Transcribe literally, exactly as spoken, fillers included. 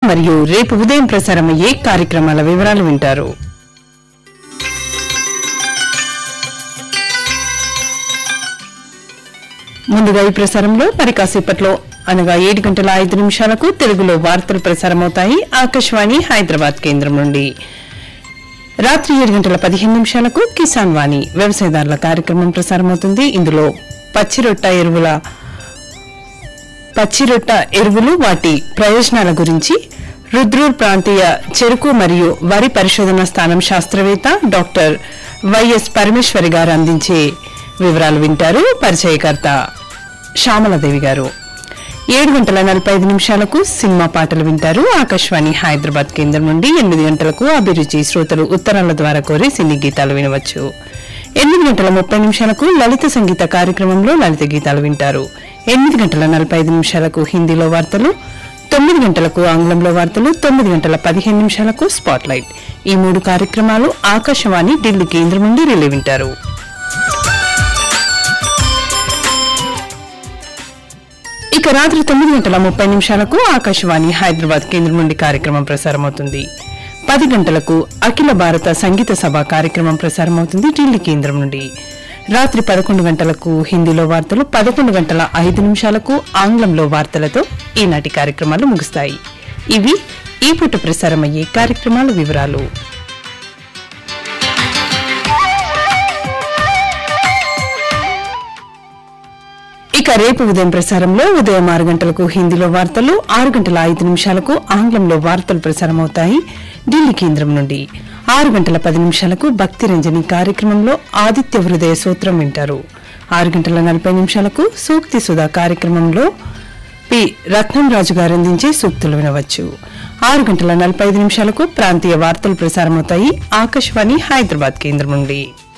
మరియు రేపు ఉదయం ప్రసారమయ్యే కార్యక్రమాల వివరాలు వింటారు. ముందుగా ఈ ప్రసారంలో మరి కాసేపట్లో అనగా ఏడు గంటల ఐదు నిమిషాలకు తెలుగులో వార్తలు ప్రసారమవుతాయి ఆకాశవాణి హైదరాబాద్ కేంద్రం నుండి. రాత్రి ఏడు గంటల పదిహేను నిమిషాలకు కిసాన్ వాణి వ్యవసాయదారుల కార్యక్రమం ప్రసారమవుతుంది. ఇందులో పచ్చిరొట్ట ఎరువుల పచ్చిరొట్ట ఎరువులు వాటి ప్రయోజనాల గురించి రుద్రూర్ ప్రాంతీయ చెరుకు మరియు వరి పరిశోధన స్థానం శాస్త్రవేత్త డాక్టర్ వైఎస్ పరమేశ్వరి గారు అందించే వివరాలు వింటారు. పరిచయకర్త శ్యామలాదేవి గారు. ఏడు గంటల నలభై ఐదు నిమిషాలకు సినిమా పాటలు వింటారు ఆకాశవాణి హైదరాబాద్ కేంద్రం నుండి. ఎనిమిది గంటలకు అభిరుచి శ్రోతలు ఉత్తరాల ద్వారా కోరి సినీ గీతాలు వినవచ్చు. ఎనిమిది గంటల ముప్పై నిమిషాలకు లలిత సంగీత కార్యక్రమంలో లలిత గీతాలు వింటారు. ఎనిమిది గంటల నలభై ఐదు నిమిషాలకు హిందీలో వార్తలు, తొమ్మిది గంటలకు ఆంగ్లంలో వార్తలు, తొమ్మిది గంటల పదిహేను నిమిషాలకు స్పాట్ లైట్. ఈ మూడు కార్యక్రమాలు ఆకాశవాణి ఢిల్లీ కేంద్రం నుండి రిలే వింటారు. ఇక రాత్రి తొమ్మిది గంటల ముప్పై నిమిషాలకు ఆకాశవాణి హైదరాబాద్ కేంద్రం నుండి కార్యక్రమం ప్రసారమవుతుంది. పది గంటలకు అఖిల భారత సంగీత సభ కార్యక్రమం ప్రసారమవుతుంది ఢిల్లీ కేంద్రం నుండి. రాత్రి పదకొండు గంటలకు హిందీలో వార్తలు, పదకొండు గంటల ఐదు నిమిషాలకు ఆంగ్లంలో వార్తలతో ఈనాటి కార్యక్రమాలు ముగుస్తాయి. ఇవి ఈ పూట ప్రసారమయ్యే కార్యక్రమాల వివరాలు. ఇక రేపు ఉదయం ప్రసారంలో ఉదయం ఆరు గంటలకు హిందీలో వార్తలు, ఆరు గంటల ఐదు నిమిషాలకు ఆంగ్లంలో వార్తలు ప్రసారమవుతాయి ఢిల్లీ కేంద్రం నుండి. ఆరు గంటల పది నిమిషాలకు భక్తి రంజని కార్యక్రమంలో ఆదిత్య హృదయ సూత్రం వింటారు. ఆరు గంటల నలభై నిమిషాలకు సూక్తి సుధా కార్యక్రమంలో పి రత్నం రాజు గారు అందించే సూక్తులు వినవచ్చు. ఆరు గంటల నలభై ఐదు నిమిషాలకు ప్రాంతీయ వార్తలు ప్రసారమవుతాయి ఆకాశవాణి హైదరాబాద్ కేంద్రం నుండి.